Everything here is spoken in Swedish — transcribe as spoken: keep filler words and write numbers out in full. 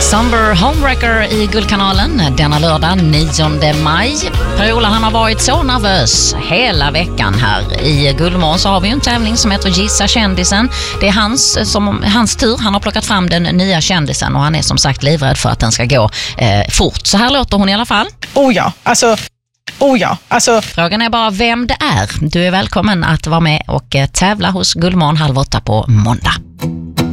Summer Homewrecker i Guldkanalen denna lördag nionde maj. Per-Ola, han har varit så nervös hela veckan här. I Guldmorgon så har vi ju en tävling som heter Gissa kändisen. Det är hans, som, hans tur. Han har plockat fram den nya kändisen och han är som sagt livrädd för att den ska gå eh, fort. Så här låter hon i alla fall. Oh ja, alltså... Oh ja, alltså... Frågan är bara vem det är. Du är välkommen att vara med och eh, tävla hos Guldmorgon halv åtta på måndag.